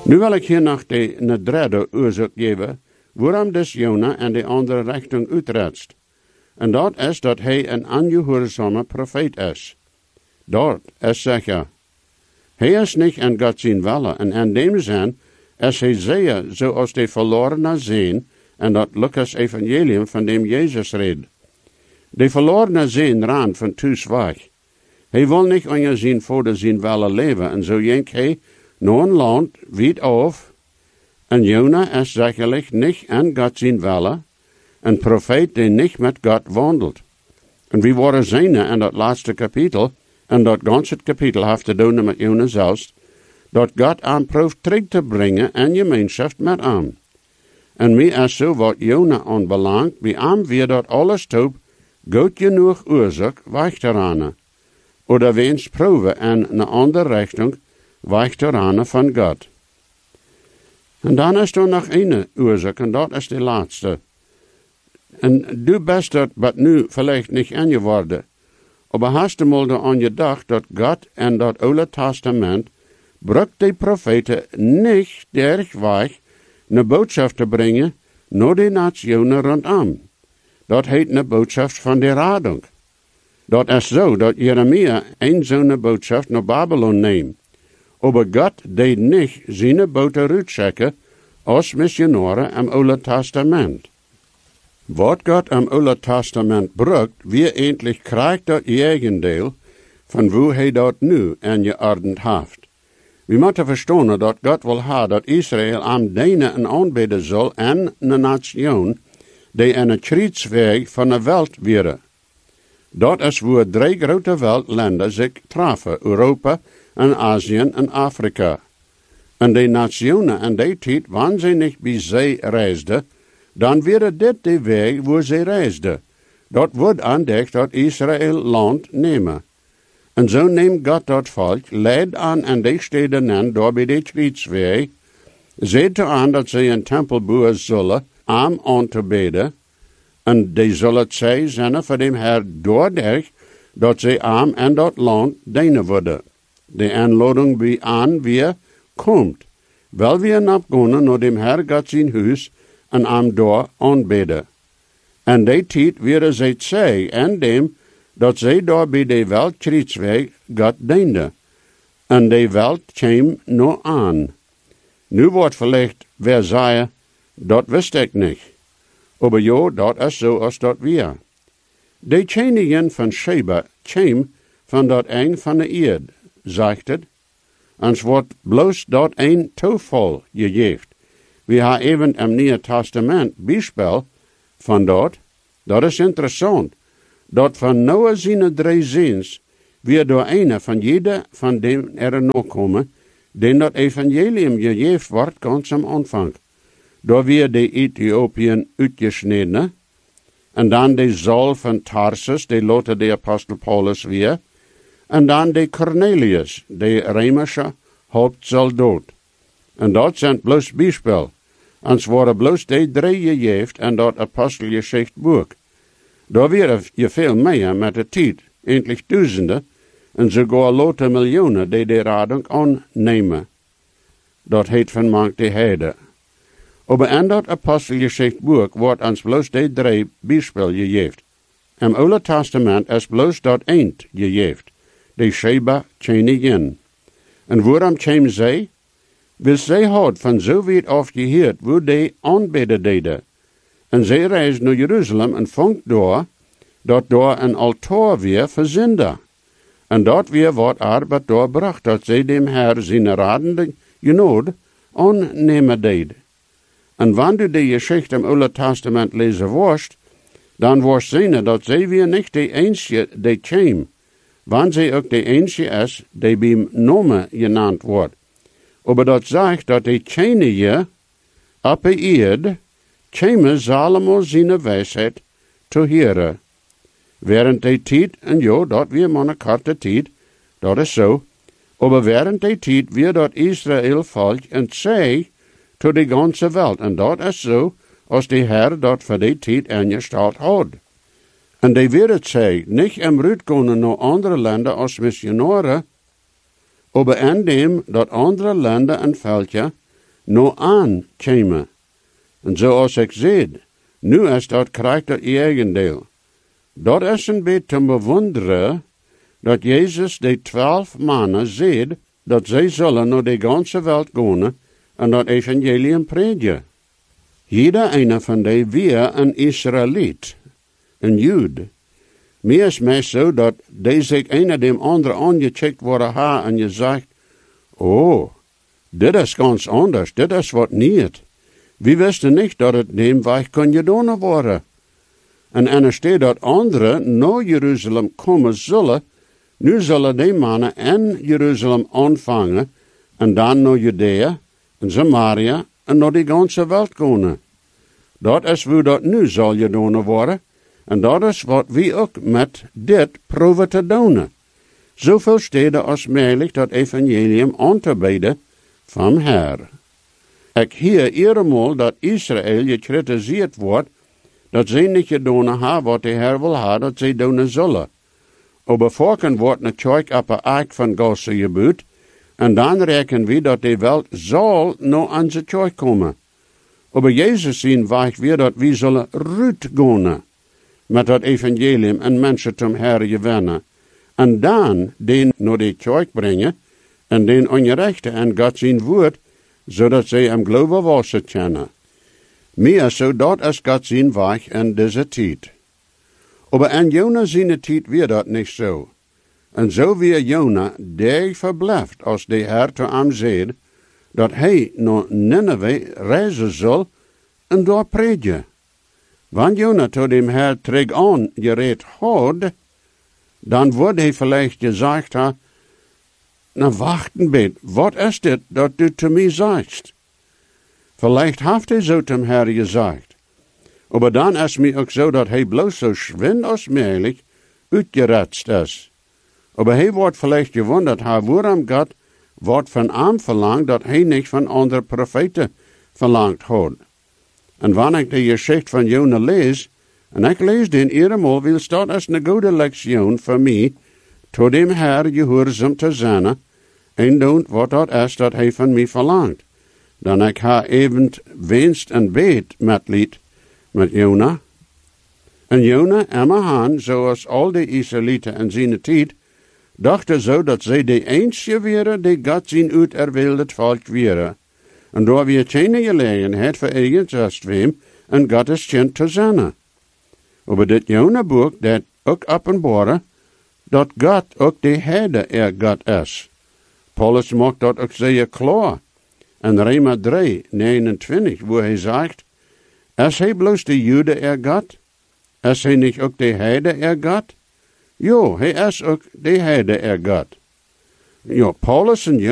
Nu wil ik hier nog de derde oorzaak geven, waarom dus Jona en de andere richting uitretst. En dat is dat hij een ongehoorzame profeet is. Dat is zeker. Hij is niet in God zijn wille, en in dem zin is hij zeer zoals de verlorene zijn, en dat Lucas evangelium van dem Jezus redt. De verlorene zijn raan van thuis weg. Hij wil niet onder zijn vader zijn wille leven, en zo jenk hij naar een land weit af. En Jona is zekerlijk niet in God zijn wille, een profeet die niet met God wandelt. En we worden zien in dat laatste kapitel, en dat ganse kapitel heeft te doen met Jona zelfs, dat God aanproeft terug te brengen in gemeenschap met hem. En mij is zo wat Jona aanbelangt, bij hem weer dat alles toe goed genoeg oorzaak weg te rennen. Oder wens proeven in een andere richting weg te rennen van God. En dan is er nog een oorzaak, en dat is de laatste. En du best dat wat nu vielleicht niet ingeworden. Aber hast du mal aan gedacht dat God in dat Oude Testament brukt die profeten niet derg weg een boodschap te brengen naar de nationen rondom. Dat heet een boodschap van de radung. Dat is zo dat Jeremia een zo'n boodschap naar Babylon neemt. Aber God deed niet zijn boten uitchecken als missionaren im Oude Testament. Wat God im Oude Testament brukt, wie endlich krijgt dat eigendeel van hoe hij dat nu in geordend heeft. We moeten verstaan dat God wil hebben dat Israël am dienen en aanbidden zal in een nation die in het kruisweg van de wereld wäre. Dat is waar drie grote wereldlanden zich treffen, Europa en Azië en Afrika. En de nationen in die tijd, wanneer ze niet bij zee reisden, dan wäre dit de weg waar ze reisden. Dat wordt ontdekt dat Israël land nemen. En zo neemt God dat volk, leidt aan en die steden en door bij de kruisweg, zet aan dat ze een tempel bouwen zullen, om aan te bidden, en die zullen zij zijn voor dem Heer doordat dat ze aan en dat land dienen worden. De aanlouding bij aan weer komt, wel weer opgaan naar dem Heer God zijn huis en aan door aanbidden. En die tijd weer zij zij en dem dat zij door bij de welt kruisweg God diende. En de welt kwam nog aan. Nu wordt vielleicht wer zei, dat wist ik niet. Aber ja, dat is zo als dat weer. De koningin van Sheba kwam van dat een van de eerd, zegt het. En het wordt bloos dat een toeval gegeven. We hebben even im Nieuwe Testament bijspel van dat. Dat is interessant. Dat van Noah zijn drie ziens, weer door een van jeder van dem er nog komen, den dat evangelium gegeven wordt, ganz am Anfang. Door weer de Ethiopiën uitgesneden, en dan de Saul van Tarsus, de lotte de apostel Paulus weer, en dan de Cornelius, de Römische hoofdsoldaat. En dat zijn bloos bijspel. En het worden bloos de drie gegeven en dat apostelgeschichtboek. Daar weer je veel meer met de tijd, eindelijk duizenden, en sogar lotte miljoenen die de radung aannemen. Dat heet van mank de heide. Aber in dat apostelgeschichtboek wordt ons bloos de drie bijspel gegeven. Im Oude Testament is bloos dat eind gegeven, de Sheba koningin. En waarom kwam zij? Wil zij had van zo weit af gehoord, wo die aanbidden deden. En zij reisde naar Jeruzalem en vond daar, dat daar een altaar weer voor zinder. En dat weer wordt arbeid doorbracht, dat zij dem Heer zijn radende genade aannemen deed. En wanneer du die Geschichte im Oude Testament lezen worst, dan worst zien dat zij weer niet de enige die kwam, wanneer zij ook de enige is die bij Nome genannt wordt. Aber dat zegt dat de koningin op de eerd kwam Salomo zijn wijsheid te horen. Während die tijd, en ja, dat weer maar een korte tijd, dat is zo, aber während die tijd weer dat Israël volk en zij to de ganze Welt. En dat is zo, als de Heer dat voor die tijd ingesteld had. En die weer het zij, niet im uitgaan naar andere landen als missionaren, aber in dem dat andere landen en veldje no aankomen. En zoals ik zei, nu is dat krijgt dat eigendeel. Dat is een beetje te bewonderen, dat Jezus de 12 mannen zei, dat zij zullen naar de ganze wereld gaan en dat evangelium prediken. Jeder ene van die weer een Israëliet, een Jood. Meer is mij zo dat die zich een dem andere aangecheckt worden haar en je zegt, oh, dit is ganz anders, dit is wat niet. We wisten niet dat het dem weg kon gedaan worden. En er staat dat anderen naar Jeruzalem komen zullen, nu zullen die mannen in Jeruzalem ontvangen en dan naar Judea en Samaria en naar die ganze wereld gaan. Dat is hoe dat nu zal gedaan worden en dat is wat we ook met dit proberen te doen. Zoveel steden als mogelijk dat evangelium aan te bieden van Heer. Ik hier eenmaal dat Israël gekritiseerd wordt dat zij niet gedaan hebben wat de Heer wil hebben dat zij doen zullen. Aber vorken wordt natuurlijk op een eik van Gosse gebuut, en dan rekenen we dat de wereld zal naar onze kerk komen. Aber Jezus zien weich weer dat we zullen ruit gaan met dat evangelium en mensen zum Heer gewinnen. En dan den naar de kerk brengen, en den ongerechte en God zijn woord, zodat zij hem geloven wassen kennen. Meer zo dat is God zijn weg in deze tijd. Aber in Jona zijn tijd weer dat niet zo. En zo weer Jona der verblijft als de Heer te hem zei, dat hij naar Nineveh reizen zal en daar prediken. Wanneer Jona tot dem Heer terug aan gereed had, dan wordt hij vielleicht gezegd, nou wacht een beetje, wat is dit dat du te mij zegt? Vielleicht heeft hij zo zum Heer gezegd. Aber dan is mij ook zo dat hij bloos zo schwind als mogelijk uitgeretst is. Aber hij wordt vielleicht gewundert, waarom God wat van hem verlangt, dat hij niet van andere profeten verlangt had. En wanneer ik de geschichte van Jona lees, en ik lees den eenmaal, wil dat als een goede lektie voor mij, tot dem Heer gehoorzaam te zijn, en doen wat dat is dat hij van mij verlangt. Dan ik haar even wenst en beet met lied, met Jona. En Jona en Mahan, zoals al de Israëlieten in zijn tijd, dachten zo dat zij de eensje waren die God zijn uiterwildet volk waren. En daar weer geen gelegenheid voor eigen zestweem en Gottes kind te zijn. Aber dit Jona-boek dat ook openbaren dat God ook de Heide God is. Paulus maakt dat ook zeer klaar. In Rema 3, 29, wo hij zegt, is hij bloos de Jude God? Is hij niet ook de Heide God? Jo, hij is ook de Heide God. Jo, Paulus en